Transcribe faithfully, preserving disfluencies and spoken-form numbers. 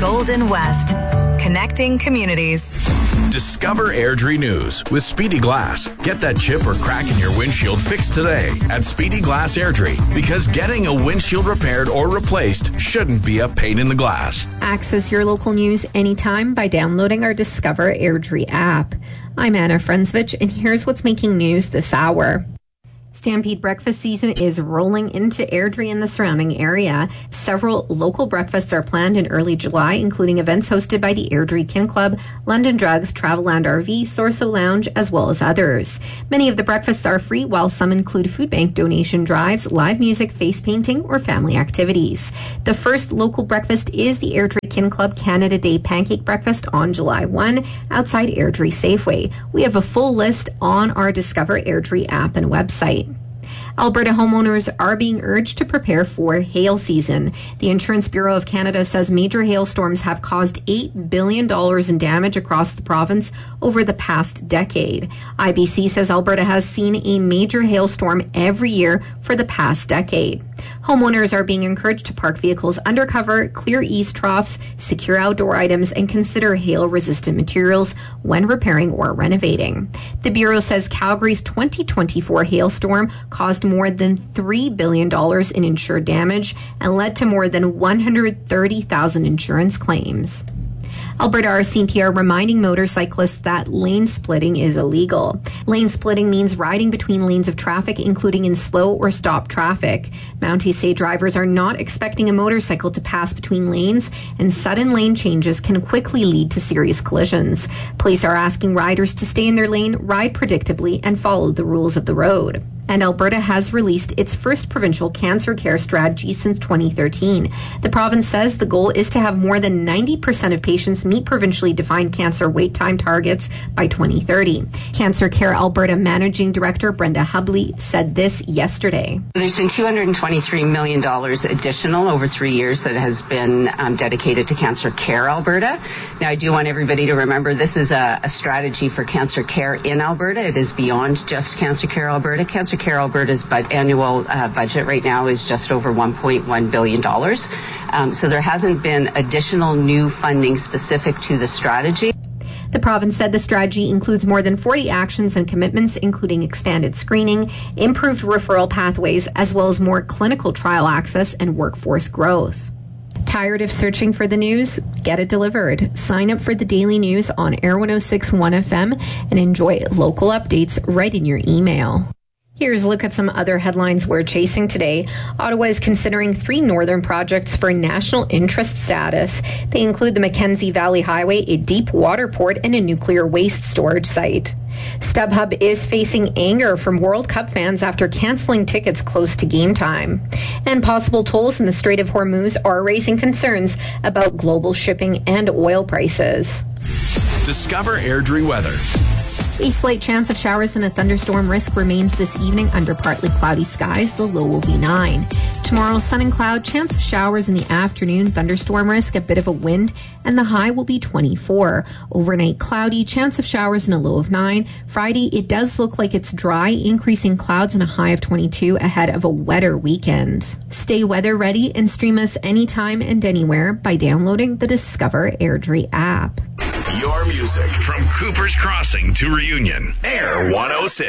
Golden West. Connecting communities. Discover Airdrie News with Speedy Glass. Get that chip or crack in your windshield fixed today at Speedy Glass Airdrie, because getting a windshield repaired or replaced shouldn't be a pain in the glass. Access your local news anytime by downloading our Discover Airdrie app. I'm Anna Frensvich, and here's what's making news this hour. Stampede breakfast season is rolling into Airdrie and the surrounding area. Several local breakfasts are planned in early July, including events hosted by the Airdrie Kin Club, London Drugs, Travelland R V, Sorso Lounge, as well as others. Many of the breakfasts are free, while some include food bank donation drives, live music, face painting, or family activities. The first local breakfast is the Airdrie Kin Club Canada Day Pancake Breakfast on July first outside Airdrie Safeway. We have a full list on our Discover Airdrie app and website. Alberta homeowners are being urged to prepare for hail season. The Insurance Bureau of Canada says major hailstorms have caused eight billion dollars in damage across the province over the past decade. I B C says Alberta has seen a major hailstorm every year for the past decade. Homeowners are being encouraged to park vehicles under cover, clear eaves troughs, secure outdoor items, and consider hail-resistant materials when repairing or renovating. The Bureau says Calgary's twenty twenty-four hailstorm caused more than three billion dollars in insured damage and led to more than one hundred thirty thousand insurance claims. Alberta R C M P are reminding motorcyclists that lane splitting is illegal. Lane splitting means riding between lanes of traffic, including in slow or stop traffic. Mounties say drivers are not expecting a motorcycle to pass between lanes, and sudden lane changes can quickly lead to serious collisions. Police are asking riders to stay in their lane, ride predictably, and follow the rules of the road. And Alberta has released its first provincial cancer care strategy since twenty thirteen. The province says the goal is to have more than ninety percent of patients meet provincially defined cancer wait time targets by twenty thirty. Cancer Care Alberta Managing Director Brenda Hubley said this yesterday. There's been two hundred twenty-three million dollars additional over three years that has been um, dedicated to Cancer Care Alberta. Now, I do want everybody to remember this is a, a strategy for cancer care in Alberta. It is beyond just Cancer Care Alberta. Cancer Care Alberta's but annual uh, budget right now is just over one point one billion dollars. Um, so there hasn't been additional new funding specific to the strategy. The province said the strategy includes more than forty actions and commitments, including expanded screening, improved referral pathways, as well as more clinical trial access and workforce growth. Tired of searching for the news? Get it delivered. Sign up for the daily news on Air one oh six point one F M and enjoy local updates right in your email. Here's a look at some other headlines we're chasing today. Ottawa is considering three northern projects for national interest status. They include the Mackenzie Valley Highway, a deep water port, and a nuclear waste storage site. StubHub is facing anger from World Cup fans after canceling tickets close to game time. And possible tolls in the Strait of Hormuz are raising concerns about global shipping and oil prices. Discover Airdrie weather. A slight chance of showers and a thunderstorm risk remains this evening under partly cloudy skies. The low will be nine. Tomorrow, sun and cloud, chance of showers in the afternoon, thunderstorm risk, a bit of a wind, and the high will be twenty-four. Overnight, cloudy, chance of showers and a low of nine. Friday, it does look like it's dry, increasing clouds and a high of twenty-two ahead of a wetter weekend. Stay weather ready and stream us anytime and anywhere by downloading the Discover Airdrie app. Your music from Cooper's Crossing to Reunion. Air one oh six.